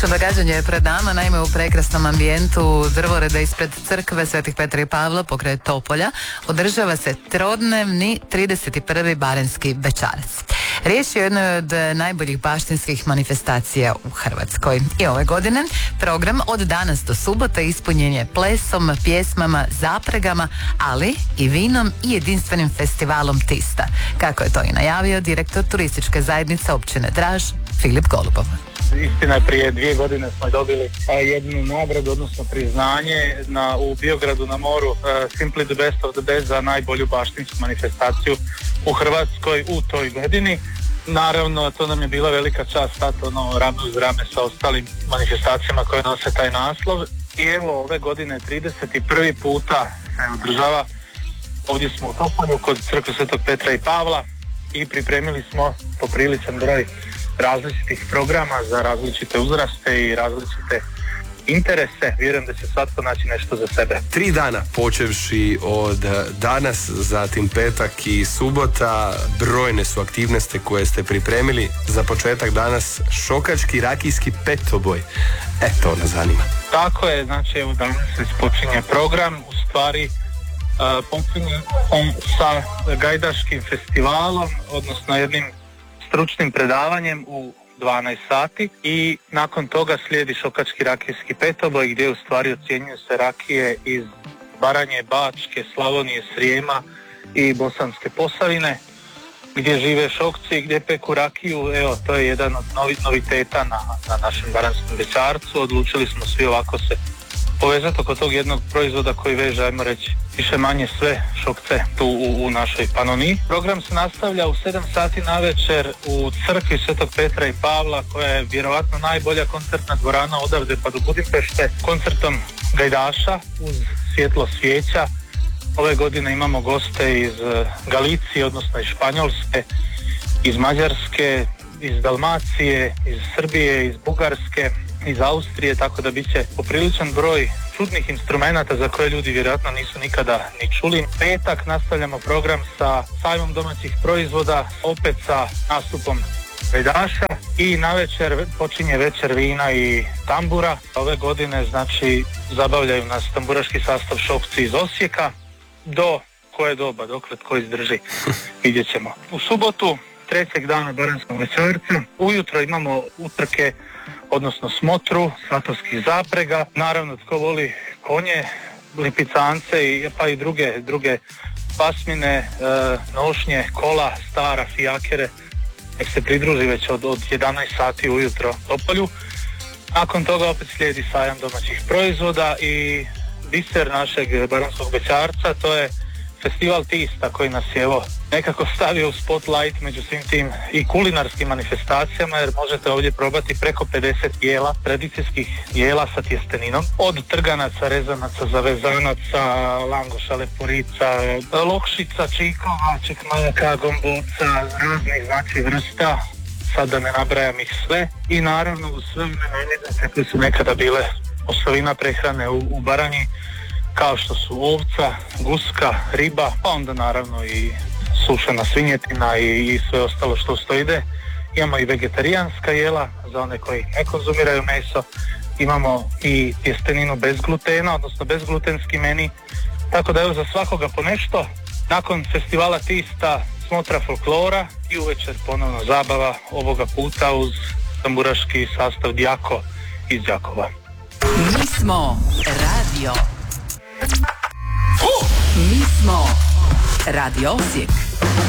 Događanje je pred nama, naime u prekrasnom ambijentu drvoreda ispred crkve Svetih Petra i Pavla pokraj Topolja održava se trodnevni 31. baranjski bećarac. Riječ je o jednoj od najboljih baštinskih manifestacija u Hrvatskoj. I ove godine program od danas do subote ispunjen je plesom, pjesmama, zapregama, ali i vinom i jedinstvenim festivalom Tista. Kako je to i najavio direktor turističke zajednice općine Draž, Filip Golubov. Istina je, prije 2 godine smo dobili jednu nagradu, odnosno priznanje u Biogradu na moru, Simply the Best of the Best za najbolju baštinsku manifestaciju u Hrvatskoj u toj godini. Naravno, to nam je bila velika čast stati rame uz rame sa ostalim manifestacijama koje nose taj naslov. I evo, ove godine 31. puta se održava. Ovdje smo u Topolju kod crkve Svetog Petra i Pavla i pripremili smo popriličan broj različitih programa za različite uzraste i različite interese. Vjerujem da će svatko naći nešto za sebe. 3 dana počevši od danas, zatim petak i subota, brojne su aktivnosti koje ste pripremili. Za početak danas šokački rakijski petoboj. To nas zanima. Tako je, znači evo danas se počinje program, u stvari počinje sa gajdaškim festivalom, odnosno jednim stručnim predavanjem u 12 sati i nakon toga slijedi šokački rakijski petoboj gdje u stvari ocjenjuju se rakije iz Baranje, Bačke, Slavonije, Srijema i Bosanske Posavine gdje žive šokci, gdje peku rakiju. Evo, to je jedan od noviteta na našem baranjskom bećarcu. Odlučili smo svi ovako se povezati oko tog jednog proizvoda koji veže, ajmo reći, više manje sve šokce tu u našoj Panoniji. Program se nastavlja u 7 sati navečer u crkvi Svetog Petra i Pavla, koja je vjerovatno najbolja koncertna dvorana odavde pa do Budimpešte, koncertom gajdaša uz svjetlo svijeća. Ove godine imamo goste iz Galicije, odnosno iz Španjolske, iz Mađarske, iz Dalmacije, iz Srbije, iz Bugarske, iz Austrije, tako da bit će popriličan broj čudnih instrumenata za koje ljudi vjerojatno nisu nikada ni čuli. Petak nastavljamo program sa sajmom domaćih proizvoda, opet sa nastupom gajdaša i navečer počinje večer vina i tambura. Ove godine znači zabavljaju nas tamburaški sastav šokci iz Osijeka. Do koje doba, dokle tko izdrži, vidjet ćemo. U subotu, 3. dana baranjskog bećarca, ujutro imamo utrke, odnosno smotru svatovskih zaprega. Naravno, tko voli konje, lipicance pa i druge pasmine, nošnje, kola, stara, fijakere, nek se pridruži već od 11 sati ujutro Topolju. Nakon toga opet slijedi sajam domaćih proizvoda i biser našeg baranjskog bećarca, to je festival Tista koji nas je nekako stavio u spotlight među svim tim i kulinarskim manifestacijama, jer možete ovdje probati preko 50 jela, tradicijskih jela sa tjesteninom, od trganaca, rezanaca, zavezanaca, langoša, leporica, lokšica, čikova, čekmajaka, gomboca, raznih znači vrsta, sad da ne nabrajam ih sve, i naravno u sve one namirnice koje su nekada bile osovina prehrane u Baranji, kao što su ovca, guska, riba, pa onda naravno i sušena svinjetina i sve ostalo što uz to ide. Imamo i vegetarijanska jela za one koji ne konzumiraju meso. Imamo i tjesteninu bez glutena, odnosno bezglutenski meni. Tako da evo za svakoga po nešto. Nakon festivala Tista smotra folklora i uvečer ponovno zabava, ovoga puta uz tamburaški sastav Djako iz Đakova. Mi smo radio. Mi smo Radio Osijek.